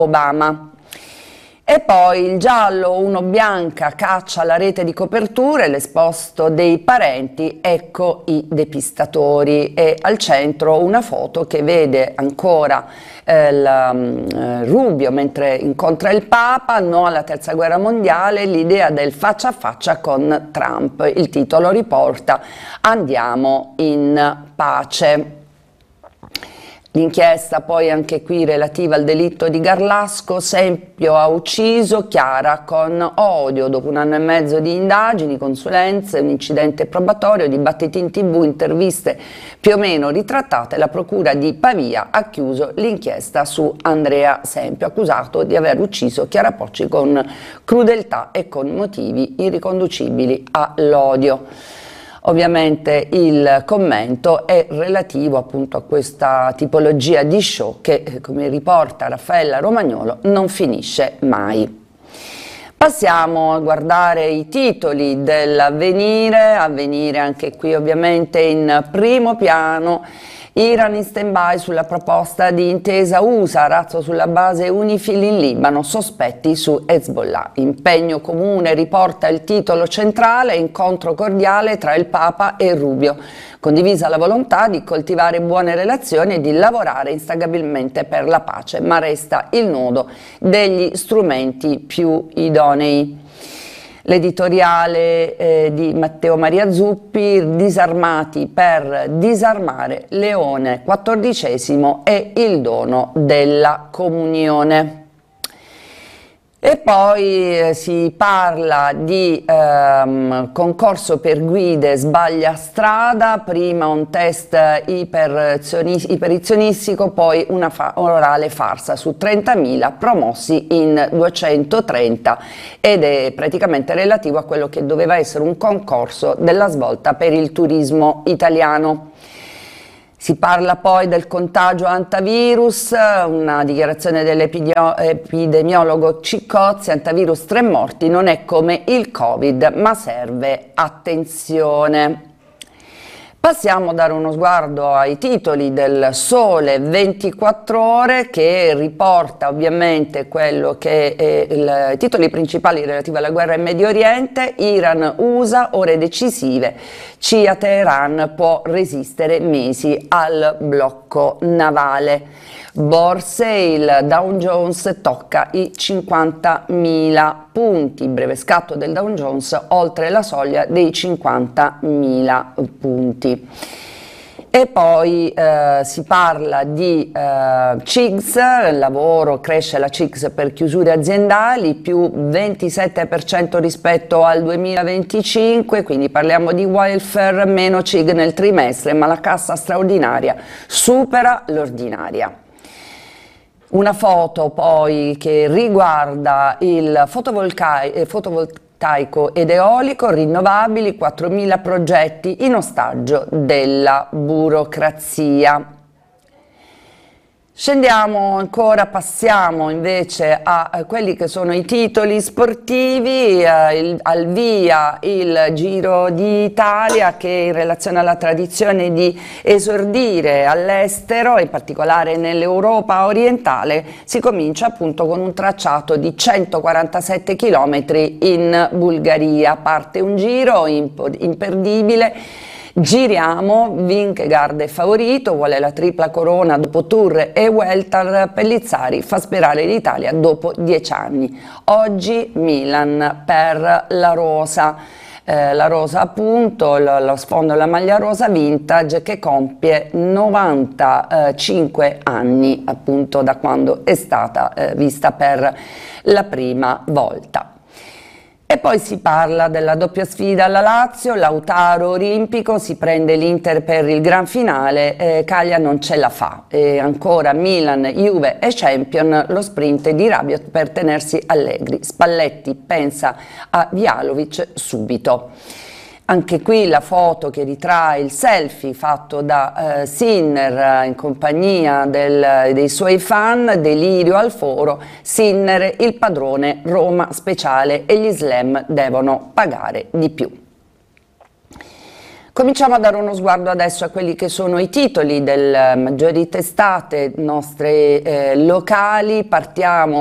Obama. E poi il giallo, uno bianca, caccia la rete di coperture, l'esposto dei parenti, ecco i depistatori, e al centro una foto che vede ancora Rubio mentre incontra il Papa, no alla terza guerra mondiale, l'idea del faccia a faccia con Trump. Il titolo riporta "Andiamo in pace". L'inchiesta poi anche qui relativa al delitto di Garlasco, Sempio ha ucciso Chiara con odio. Dopo 1 anno e mezzo di indagini, consulenze, un incidente probatorio, dibattiti in TV, interviste più o meno ritrattate, la procura di Pavia ha chiuso l'inchiesta su Andrea Sempio, accusato di aver ucciso Chiara Pocci con crudeltà e con motivi irriconducibili all'odio. Ovviamente il commento è relativo appunto a questa tipologia di show che, come riporta Raffaella Romagnolo, non finisce mai. Passiamo a guardare i titoli dell'Avvenire. Avvenire anche qui ovviamente in primo piano. Iran in stand-by sulla proposta di intesa USA, razzo sulla base UNIFIL in Libano, sospetti su Hezbollah. Impegno comune, riporta il titolo centrale, incontro cordiale tra il Papa e Rubio. Condivisa la volontà di coltivare buone relazioni e di lavorare instancabilmente per la pace, ma resta il nodo degli strumenti più idonei. L'editoriale di Matteo Maria Zuppi, disarmati per disarmare, Leone XIV e il dono della comunione. E poi si parla di concorso per guide sbaglia strada, prima un test iperizionistico, poi una orale farsa su 30.000 promossi in 230, ed è praticamente relativo a quello che doveva essere un concorso della svolta per il turismo italiano. Si parla poi del contagio antivirus, una dichiarazione dell'epidemiologo Ciccozzi: antivirus 3 morti, non è come il Covid, ma serve attenzione. Passiamo a dare uno sguardo ai titoli del Sole 24 Ore, che riporta ovviamente quello che è i titoli principali relativi alla guerra in Medio Oriente. Iran, USA, ore decisive, CIA Teheran può resistere mesi al blocco navale. Borse, il Dow Jones tocca i 50.000 punti, breve scatto del Dow Jones oltre la soglia dei 50.000 punti. E poi si parla di CIGS, lavoro, cresce la CIGS per chiusure aziendali, più 27% rispetto al 2025, quindi parliamo di welfare, meno CIG nel trimestre, ma la cassa straordinaria supera l'ordinaria. Una foto poi che riguarda il fotovoltaico ed eolico, rinnovabili, 4.000 progetti in ostaggio della burocrazia. Scendiamo ancora, passiamo invece a quelli che sono i titoli sportivi. Al via il Giro d'Italia, che in relazione alla tradizione di esordire all'estero, in particolare nell'Europa orientale, si comincia appunto con un tracciato di 147 km in Bulgaria. Parte un giro imperdibile. Giriamo, Vingegaard è favorito, vuole la tripla corona dopo Tour e Vuelta, Pellizzari fa sperare l'Italia dopo 10 anni. Oggi Milan per la rosa. La rosa appunto, lo sfondo della maglia rosa vintage, che compie 95 anni appunto da quando è stata vista per la prima volta. E poi si parla della doppia sfida alla Lazio, Lautaro olimpico, si prende l'Inter per il gran finale, Caglia non ce la fa. E ancora Milan, Juve e Champion, lo sprint di Rabiot per tenersi allegri. Spalletti pensa a Vlahovic subito. Anche qui la foto che ritrae il selfie fatto da Sinner in compagnia dei suoi fan, delirio al foro, Sinner il padrone, Roma speciale e gli slam devono pagare di più. Cominciamo a dare uno sguardo adesso a quelli che sono i titoli delle maggiori testate nostre locali. Partiamo